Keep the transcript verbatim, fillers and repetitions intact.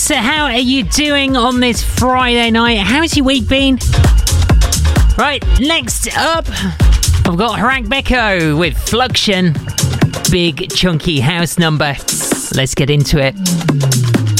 So how are you doing on this Friday night? How's your week been? Right, next up, I've got Harang Beko with Fluxion. Big chunky house number. Let's get into it.